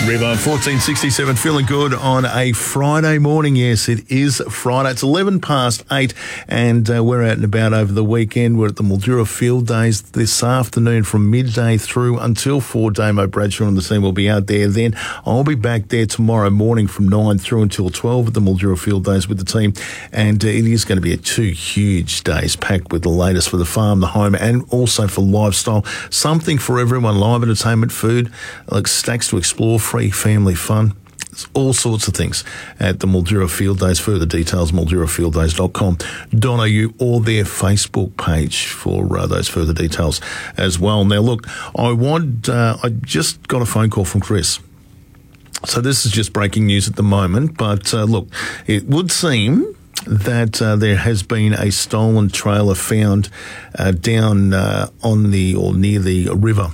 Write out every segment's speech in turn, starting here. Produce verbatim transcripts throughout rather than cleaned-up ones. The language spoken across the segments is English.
River, fourteen sixty-seven, feeling good on a Friday morning. Yes, it is Friday. It's eleven past eight, and uh, we're out and about over the weekend. We're at the Mildura Field Days this afternoon from midday through until four. Damo Bradshaw and the team will be out there. Then I'll be back there tomorrow morning from nine through until twelve at the Mildura Field Days with the team, and uh, it is going to be a two huge days packed with the latest for the farm, the home, and also for lifestyle. Something for everyone, live entertainment, food, like stacks to explore, free family fun. There's all sorts of things at the Mildura Field Days. Further details, mildura field days dot com dot a u or their Facebook page for uh, those further details as well. Now, look, I want, uh, I just got a phone call from Chris. So this is just breaking news at the moment, but uh, look, it would seem that uh, there has been a stolen trailer found uh, down uh, on the, or near the river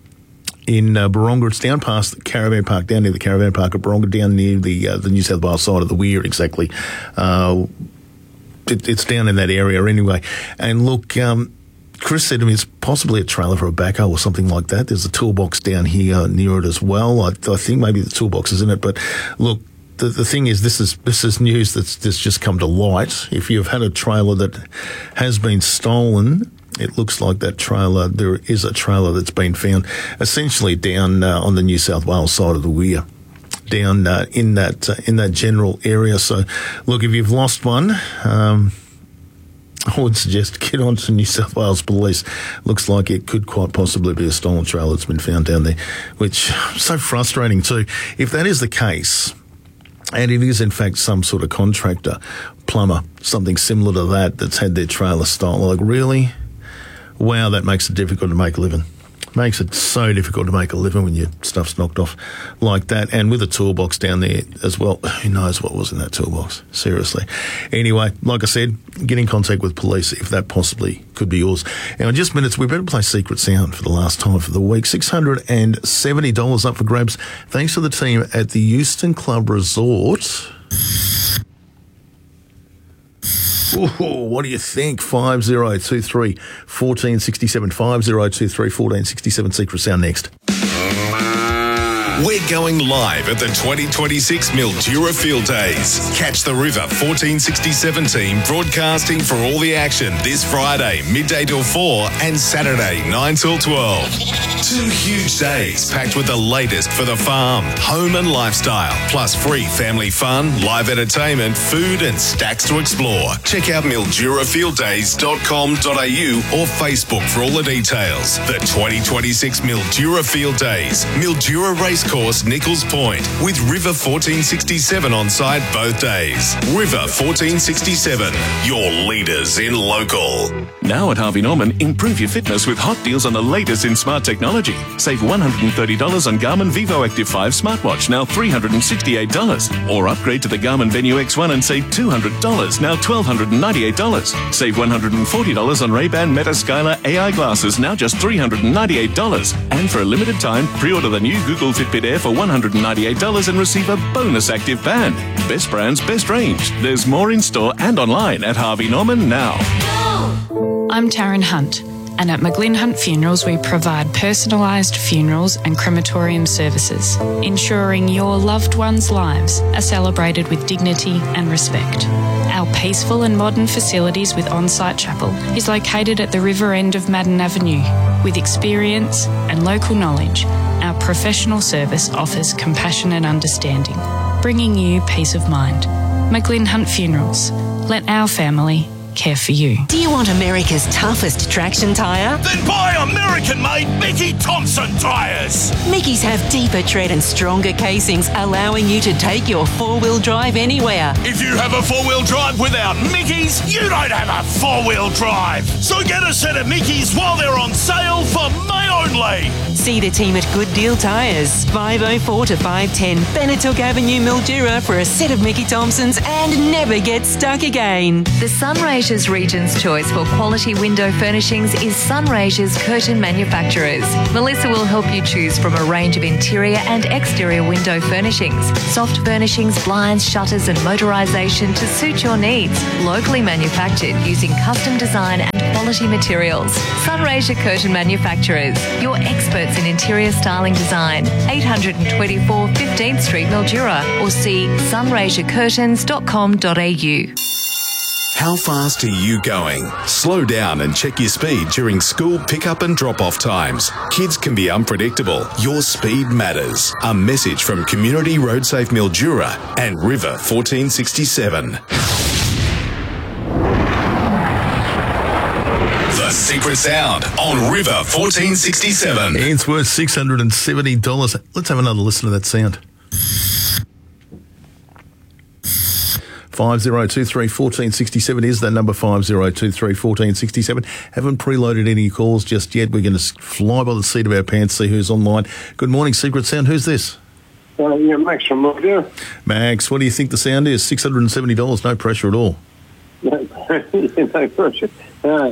in uh, Baronga. It's down past the caravan park, down near the caravan park at Baronga, down near the uh, the New South Wales side of the Weir, exactly. Uh, it, it's down in that area anyway. And look, um, Chris said to me it's possibly a trailer for a backhoe or something like that. There's a toolbox down here near it as well. I, I think maybe the toolbox is in it. But look, the, the thing is, this is this is news that's, that's just come to light. If you've had a trailer that has been stolen, it looks like that trailer, there is a trailer that's been found essentially down uh, on the New South Wales side of the Weir, down uh, in that uh, in that general area. So, look, if you've lost one, um, I would suggest get on to New South Wales Police. Looks like it could quite possibly be a stolen trailer that's been found down there, which is so frustrating too. If that is the case, and it is in fact some sort of contractor, plumber, something similar to that, that's had their trailer stolen, like really? Wow, that makes it difficult to make a living. Makes it so difficult to make a living when your stuff's knocked off like that. And with a toolbox down there as well, who knows what was in that toolbox? Seriously. Anyway, like I said, get in contact with police if that possibly could be yours. Now, in just minutes, we better play Secret Sound for the last time for the week. six hundred seventy dollars up for grabs. Thanks to the team at the Euston Club Resort. Ooh, what do you think? five zero two three, one four six seven, five zero two three, one four six seven. Secret Sound next. We're going live at the twenty twenty-six Mildura Field Days. Catch the River fourteen sixty-seven team broadcasting for all the action this Friday, midday till four, and Saturday, nine till twelve. Two huge days packed with the latest for the farm, home and lifestyle, plus free family fun, live entertainment, food and stacks to explore. Check out mildura field days dot com dot a u or Facebook for all the details. The twenty twenty-six Mildura Field Days, Mildura Racecourse, Nichols Point, with River fourteen sixty-seven on site both days. River fourteen sixty-seven, your leaders in local. Now at Harvey Norman, improve your fitness with hot deals on the latest in smart technology. Save one hundred thirty dollars on Garmin Vivo Active five smartwatch, now three hundred sixty-eight dollars. Or upgrade to the Garmin Venue X one and save two hundred dollars, now one thousand two hundred ninety-eight dollars. Save one hundred forty dollars on Ray-Ban Meta Skylar A I glasses, now just three hundred ninety-eight dollars. And for a limited time, pre-order the new Google Fitbit Air for one hundred ninety-eight dollars and receive a bonus active band. Best brands, best range. There's more in store and online at Harvey Norman now. I'm Taryn Hunt, and at McGlynn Hunt Funerals we provide personalised funerals and crematorium services, ensuring your loved ones' lives are celebrated with dignity and respect. Our peaceful and modern facilities with on-site chapel is located at the river end of Madden Avenue. With experience and local knowledge, our professional service offers compassion and understanding, bringing you peace of mind. McGlynn Hunt Funerals. Let our family care for you. Do you want America's toughest traction tyre? Then buy American-made Mickey Thompson tyres! Mickey's have deeper tread and stronger casings, allowing you to take your four-wheel drive anywhere. If you have a four-wheel drive without Mickey's, you don't have a four-wheel drive. So get a set of Mickey's while they're on sale for May only. See the team at Good Deal Tyres, five oh four to five ten Benetook Avenue, Mildura, for a set of Mickey Thompsons and never get stuck again. The Sunraysia Sunraysia's Region's choice for quality window furnishings is Sunraysia's Curtain Manufacturers. Melissa will help you choose from a range of interior and exterior window furnishings, soft furnishings, blinds, shutters and motorisation to suit your needs. Locally manufactured using custom design and quality materials. Sunraysia Curtain Manufacturers, your experts in interior styling design. eight twenty-four fifteenth Street, Mildura, or see sunraysia curtains dot com dot a u. How fast are you going? Slow down and check your speed during school pickup and drop-off times. Kids can be unpredictable. Your speed matters. A message from Community Road Safe Mildura and River fourteen sixty-seven. The Secret Sound on River fourteen sixty-seven. It's worth six hundred seventy dollars. Let's have another listen to that sound. five oh two three, one four six seven is that number, five oh two three, one four six seven. Haven't preloaded any calls just yet. We're going to fly by the seat of our pants, see who's online. Good morning, Secret Sound. Who's this? Uh, yeah, Max from Mildura. Max, what do you think the sound is? six hundred seventy dollars, no pressure at all. No, no pressure. Uh,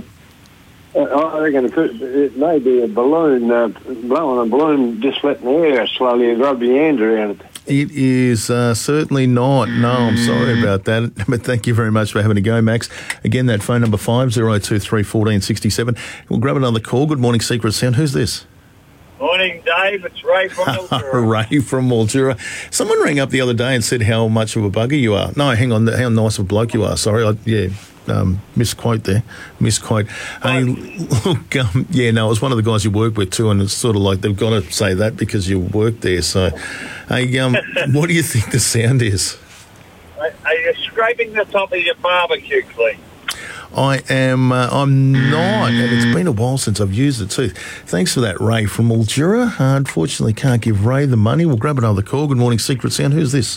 I reckon it may be a balloon, uh, blowing a balloon, just letting the air slowly rub your hands around it. It is uh, certainly not. No, I'm sorry about that. But thank you very much for having a go, Max. Again, that phone number, five oh two three, one four six seven. We'll grab another call. Good morning, Secret Sound. Who's this? Morning, Dave. It's Ray from Mildura. Ray from Mildura. Someone rang up the other day and said how much of a bugger you are. No, hang on, how nice of a bloke you are. Sorry, I, yeah. Um, misquote there, misquote. Hey, look, um, yeah, no, it was one of the guys you work with too, and it's sort of like they've got to say that because you work there. So, hey, um, what do you think the sound is? Are you scraping the top of your barbecue clean? I am. Uh, I'm not, and it's been a while since I've used it too. Thanks for that, Ray from Mildura. Uh, unfortunately, can't give Ray the money. We'll grab another call. Good morning, Secret Sound. Who's this?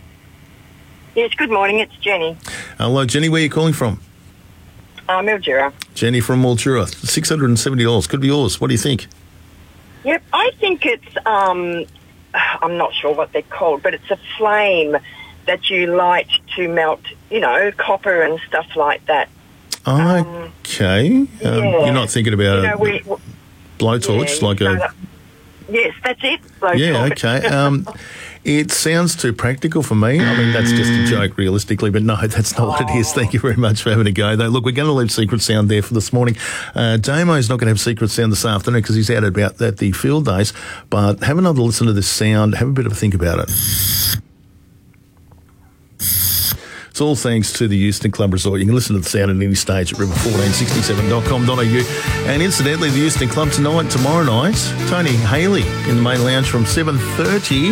Yes, good morning. It's Jenny. Hello, Jenny. Where are you calling from? Uh, Mildura. Jenny from Mildura. six hundred seventy dollars. Could be yours. What do you think? Yep, I think it's, um, I'm not sure what they're called, but it's a flame that you light to melt, you know, copper and stuff like that. Okay. Um, yeah. You're not thinking about you know, we, a blowtorch yeah, like you know a... that, yes, that's it. Blowtorch. Yeah, okay. Um, it sounds too practical for me. I mean, that's just a joke, realistically, but no, that's not what it is. Thank you very much for having a go, though. Look, we're going to leave Secret Sound there for this morning. Uh, Damo's not going to have Secret Sound this afternoon because he's out about at the field days, but have another listen to this sound. Have a bit of a think about it. It's all thanks to the Euston Club Resort. You can listen to the sound at any stage at river fourteen sixty-seven dot com dot a u. And incidentally, the Euston Club tonight, tomorrow night, Tony Haley in the main lounge from seven thirty.